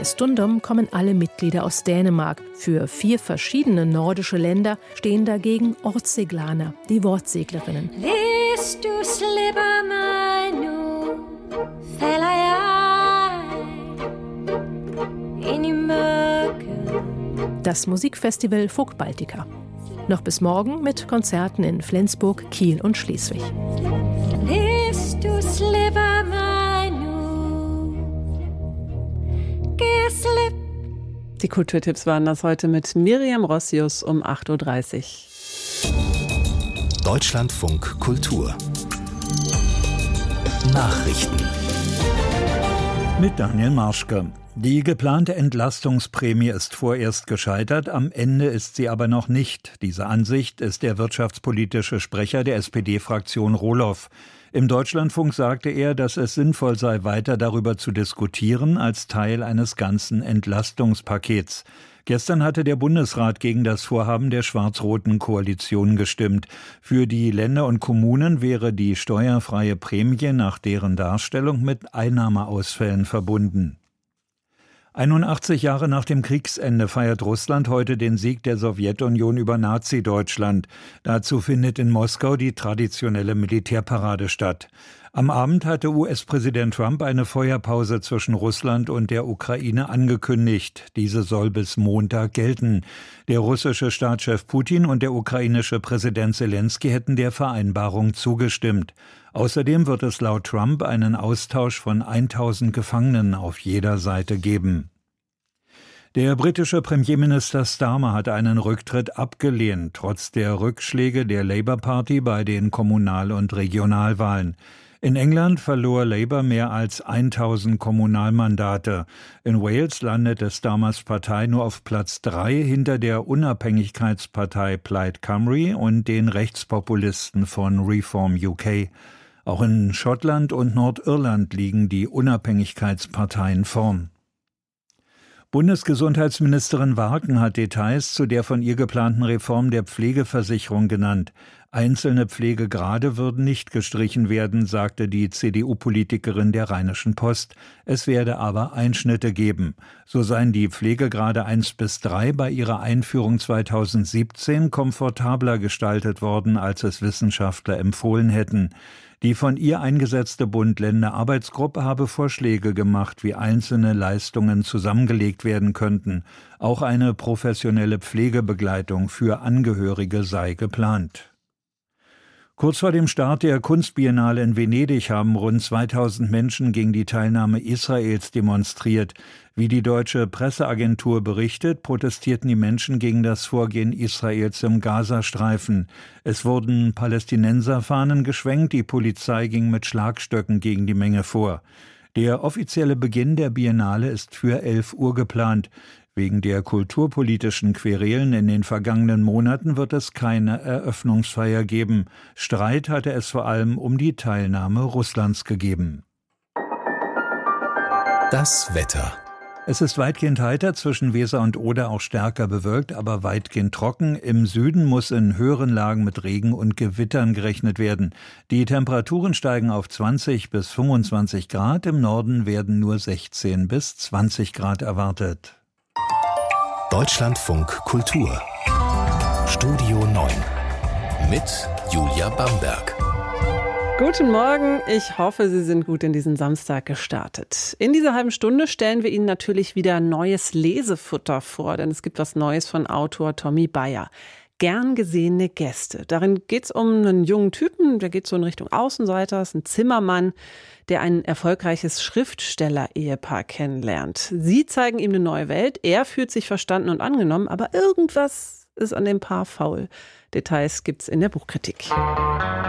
Stundum kommen alle Mitglieder aus Dänemark. Für 4 verschiedene nordische Länder stehen dagegen Ortseglaner, die Wortseglerinnen. Hvis du slipper mig nu, falder jeg ind i mørket. Das Musikfestival Folk Baltica. Noch bis morgen mit Konzerten in Flensburg, Kiel und Schleswig. Hvis du slipper mig nu, giv slip. Die Kulturtipps waren das heute mit Miriam Rossius um 8.30 Uhr. Deutschlandfunk Kultur Nachrichten mit Daniel Marschke. Die geplante Entlastungsprämie ist vorerst gescheitert, am Ende ist sie aber noch nicht. Diese Ansicht ist der wirtschaftspolitische Sprecher der SPD-Fraktion Rohloff. Im Deutschlandfunk sagte er, dass es sinnvoll sei, weiter darüber zu diskutieren, als Teil eines ganzen Entlastungspakets. Gestern hatte der Bundesrat gegen das Vorhaben der schwarz-roten Koalition gestimmt. Für die Länder und Kommunen wäre die steuerfreie Prämie nach deren Darstellung mit Einnahmeausfällen verbunden. 81 Jahre nach dem Kriegsende feiert Russland heute den Sieg der Sowjetunion über Nazi-Deutschland. Dazu findet in Moskau die traditionelle Militärparade statt. Am Abend hatte US-Präsident Trump eine Feuerpause zwischen Russland und der Ukraine angekündigt. Diese soll bis Montag gelten. Der russische Staatschef Putin und der ukrainische Präsident Selenskyj hätten der Vereinbarung zugestimmt. Außerdem wird es laut Trump einen Austausch von 1000 Gefangenen auf jeder Seite geben. Der britische Premierminister Starmer hat einen Rücktritt abgelehnt, trotz der Rückschläge der Labour Party bei den Kommunal- und Regionalwahlen. In England verlor Labour mehr als 1000 Kommunalmandate. In Wales landete Starmers Partei nur auf Platz 3 hinter der Unabhängigkeitspartei Plaid Cymru und den Rechtspopulisten von Reform UK. Auch in Schottland und Nordirland liegen die Unabhängigkeitsparteien vorn. Bundesgesundheitsministerin Warken hat Details zu der von ihr geplanten Reform der Pflegeversicherung genannt. Einzelne Pflegegrade würden nicht gestrichen werden, sagte die CDU-Politikerin der Rheinischen Post. Es werde aber Einschnitte geben. So seien die Pflegegrade 1 bis 3 bei ihrer Einführung 2017 komfortabler gestaltet worden, als es Wissenschaftler empfohlen hätten. Die von ihr eingesetzte Bund-Länder-Arbeitsgruppe habe Vorschläge gemacht, wie einzelne Leistungen zusammengelegt werden könnten. Auch eine professionelle Pflegebegleitung für Angehörige sei geplant. Kurz vor dem Start der Kunstbiennale in Venedig haben rund 2000 Menschen gegen die Teilnahme Israels demonstriert. Wie die deutsche Presseagentur berichtet, protestierten die Menschen gegen das Vorgehen Israels im Gazastreifen. Es wurden Palästinenserfahnen geschwenkt, die Polizei ging mit Schlagstöcken gegen die Menge vor. Der offizielle Beginn der Biennale ist für 11 Uhr geplant. Wegen der kulturpolitischen Querelen in den vergangenen Monaten wird es keine Eröffnungsfeier geben. Streit hatte es vor allem um die Teilnahme Russlands gegeben. Das Wetter. Es ist weitgehend heiter, zwischen Weser und Oder auch stärker bewölkt, aber weitgehend trocken. Im Süden muss in höheren Lagen mit Regen und Gewittern gerechnet werden. Die Temperaturen steigen auf 20 bis 25 Grad, im Norden werden nur 16 bis 20 Grad erwartet. Deutschlandfunk Kultur Studio 9 mit Julia Bamberg. Guten Morgen, ich hoffe, Sie sind gut in diesen Samstag gestartet. In dieser halben Stunde stellen wir Ihnen natürlich wieder neues Lesefutter vor, denn es gibt was Neues von Autor Tommy Bayer. Gern gesehene Gäste. Darin geht es um einen jungen Typen, der geht so in Richtung Außenseiter, ist ein Zimmermann, der ein erfolgreiches Schriftsteller-Ehepaar kennenlernt. Sie zeigen ihm eine neue Welt, er fühlt sich verstanden und angenommen, aber irgendwas ist an dem Paar faul. Details gibt's in der Buchkritik.